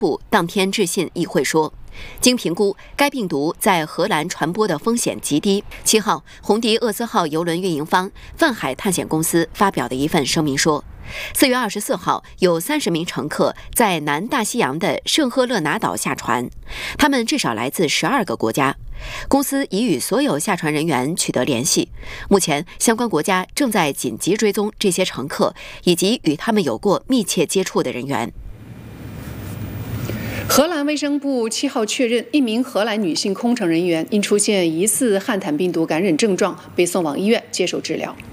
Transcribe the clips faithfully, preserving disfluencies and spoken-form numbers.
部当天致信议会说，经评估，该病毒在荷兰传播的风险极低。七号，红迪厄斯号邮轮运营方泛海探险公司发表的一份声明说，四月二十四号，有三十名乘客在南大西洋的圣赫勒拿岛下船，他们至少来自十二个国家。公司已与所有下船人员取得联系，目前相关国家正在紧急追踪这些乘客以及与他们有过密切接触的人员。 荷兰卫生部七号确认，一名荷兰女性空乘人员因出现疑似汉坦病毒感染症状，被送往医院接受治疗。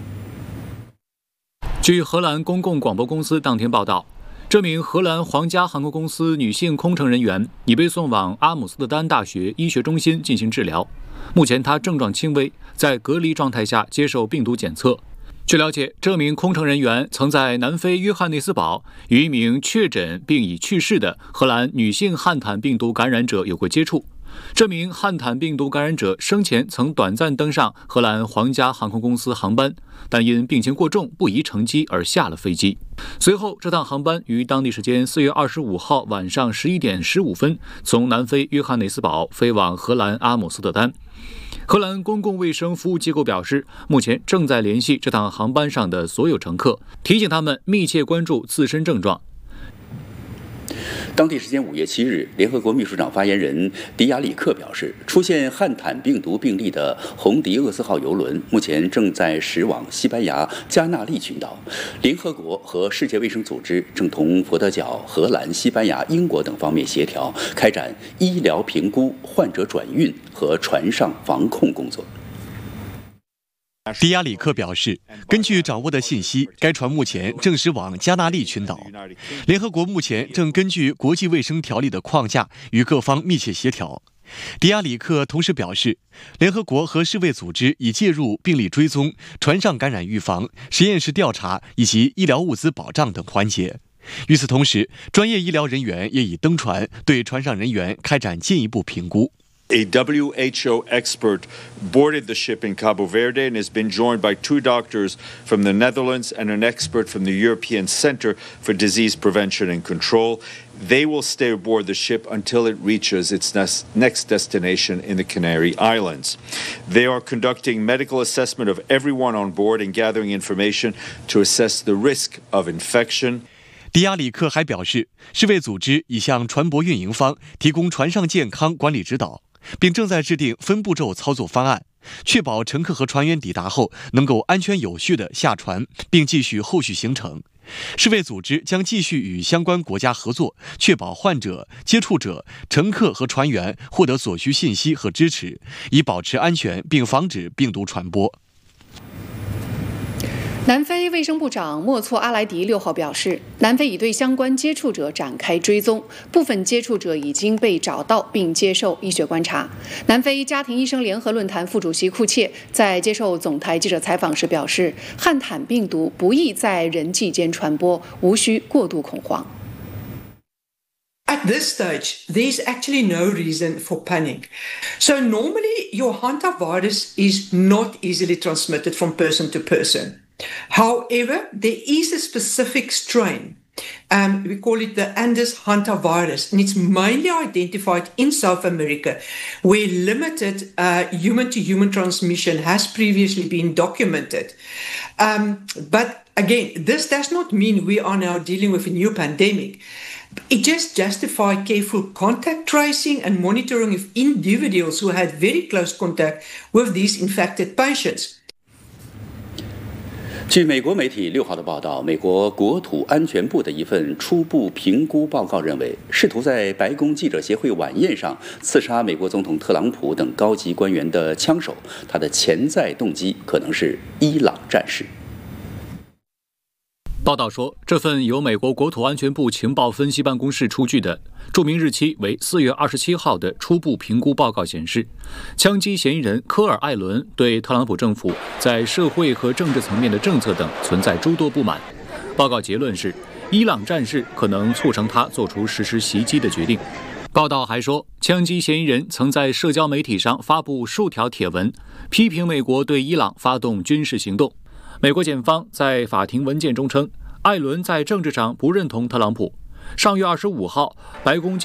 据荷兰公共广播公司当天报道，这名荷兰皇家航空公司女性空乘人员已被送往阿姆斯特丹大学医学中心进行治疗。目前她症状轻微，在隔离状态下接受病毒检测。据了解，这名空乘人员曾在南非约翰内斯堡与一名确诊并已去世的荷兰女性汉坦病毒感染者有过接触。这名汉坦病毒感染者生前曾短暂登上荷兰皇家航空公司航班，但因病情过重不宜乘机而下了飞机。随后，这趟航班于当地时间四月二十五号晚上十一点十五分从南非约翰内斯堡飞往荷兰阿姆斯特丹。荷兰公共卫生服务机构表示，目前正在联系这趟航班上的所有乘客，提醒他们密切关注自身症状。 当地时间五月七日，联合国秘书长发言人迪亚里克表示，出现汉坦病毒病例的红迪厄斯号邮轮目前正在驶往西班牙加纳利群岛。联合国和世界卫生组织正同佛得角、荷兰、西班牙、英国等方面协调，开展医疗评估、患者转运和船上防控工作。 迪亚里克表示，根据掌握的信息，该船目前正驶往加纳利群岛。联合国目前正根据国际卫生条例的框架与各方密切协调。迪亚里克同时表示，联合国和世卫组织已介入病例追踪、船上感染预防、实验室调查以及医疗物资保障等环节。与此同时，专业医疗人员也已登船，对船上人员开展进一步评估。 A W H O expert boarded the ship in Cabo Verde and has been joined by two doctors from the Netherlands and an expert from the European Center for Disease Prevention and Control. They will stay aboard the ship until it reaches its next destination in the Canary Islands. They are conducting medical assessment of everyone on board and gathering information to assess the risk of infection. 迪亚里克还表示，世卫组织已向船舶运营方提供船上健康管理指导，并正在制定分步骤操作方案，确保乘客和船员抵达后能够安全有序地下船，并继续后续行程。世卫组织将继续与相关国家合作，确保患者、接触者、乘客和船员获得所需信息和支持，以保持安全并防止病毒传播。 南非卫生部长莫措阿莱迪六号表示，南非已对相关接触者展开追踪，部分接触者已经被找到并接受医学观察。南非家庭医生联合论坛副主席库切在接受总台记者采访时表示，汉坦病毒不易在人际间传播，无需过度恐慌。 At this stage, there's actually no reason for panic. So normally your hantavirus is not easily transmitted from person to person.However, there is a specific strain, um, we call it the Andes hantavirus, and it's mainly identified in South America, where limited uh, human-to-human transmission has previously been documented. Um, but again, this does not mean we are now dealing with a new pandemic. It just justifies careful contact tracing and monitoring of individuals who had very close contact with these infected patients. 据美国媒体六号的报道，美国国土安全部的一份初步评估报告认为，试图在白宫记者协会晚宴上刺杀美国总统特朗普等高级官员的枪手，他的潜在动机可能是伊朗战士。 报道说，这份由美国国土安全部情报分析办公室出具的注明日期为四月二十七号的初步评估报告显示，枪击嫌疑人科尔·艾伦对特朗普政府在社会和政治层面的政策等存在诸多不满。报告结论是，伊朗战事可能促成他做出实施袭击的决定。报道还说，枪击嫌疑人曾在社交媒体上发布数条帖文，批评美国对伊朗发动军事行动。美国检方在法庭文件中称，艾伦在政治上不认同特朗普。上月二十五号，白宫